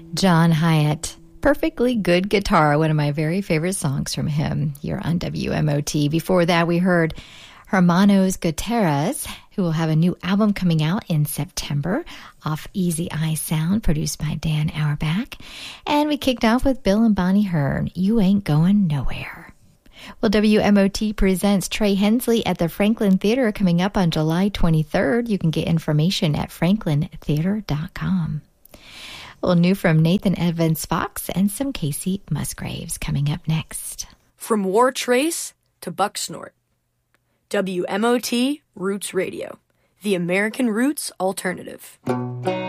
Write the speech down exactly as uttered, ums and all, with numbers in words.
John Hyatt. Perfectly Good Guitar, one of my very favorite songs from him here on W M O T. Before that, we heard Hermanos Gutierrez, who will have a new album coming out in September off Easy Eye Sound, produced by Dan Auerbach. And we kicked off with Bill and Bonnie Hearn, You Ain't Going Nowhere. Well, W M O T presents Trey Hensley at the Franklin Theater coming up on July twenty-third. You can get information at franklin theater dot com. Well, new from Nathan Evans Fox and some Casey Musgraves coming up next. From War Trace to Buck Snort. W M O T Roots Radio, the American Roots Alternative.